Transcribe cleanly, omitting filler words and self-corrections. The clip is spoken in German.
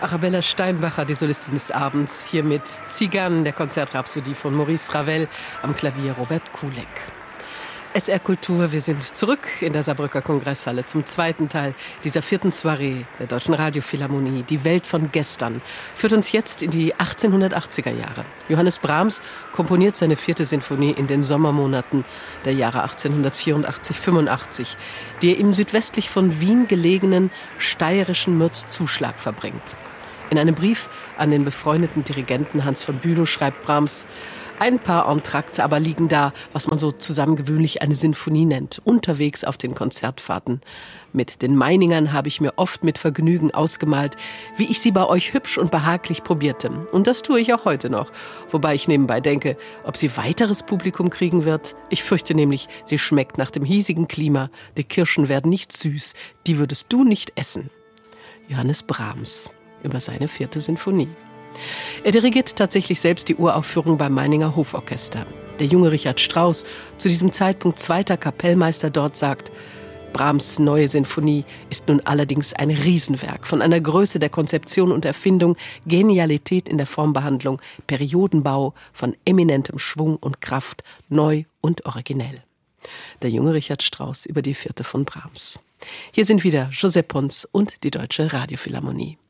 Arabella Steinbacher, die Solistin des Abends, hier mit Tzigane, der Konzertrhapsodie von Maurice Ravel, am Klavier Robert Kulek. SR Kultur, wir sind zurück in der Saarbrücker Kongresshalle zum zweiten Teil dieser 4. Soiree der Deutschen Radiophilharmonie. Die Welt von gestern führt uns jetzt in die 1880er Jahre. Johannes Brahms komponiert seine 4. Sinfonie in den Sommermonaten der Jahre 1884-85, die er im südwestlich von Wien gelegenen steirischen Mürzzuschlag verbringt. In einem Brief an den befreundeten Dirigenten Hans von Bülow schreibt Brahms: Ein paar Entractes aber liegen da, was man so zusammen gewöhnlich eine Sinfonie nennt, unterwegs auf den Konzertfahrten. Mit den Meiningern habe ich mir oft mit Vergnügen ausgemalt, wie ich sie bei euch hübsch und behaglich probierte. Und das tue ich auch heute noch, wobei ich nebenbei denke, ob sie weiteres Publikum kriegen wird. Ich fürchte nämlich, sie schmeckt nach dem hiesigen Klima. Die Kirschen werden nicht süß, die würdest du nicht essen. Johannes Brahms über seine 4. Sinfonie. Er dirigiert tatsächlich selbst die Uraufführung beim Meininger Hoforchester. Der junge Richard Strauss, zu diesem Zeitpunkt 2. Kapellmeister dort, sagt: Brahms' neue Sinfonie ist nun allerdings ein Riesenwerk von einer Größe der Konzeption und Erfindung, Genialität in der Formbehandlung, Periodenbau, von eminentem Schwung und Kraft, neu und originell. Der junge Richard Strauss über die 4. von Brahms. Hier sind wieder Joseph Pons und die Deutsche Radiophilharmonie.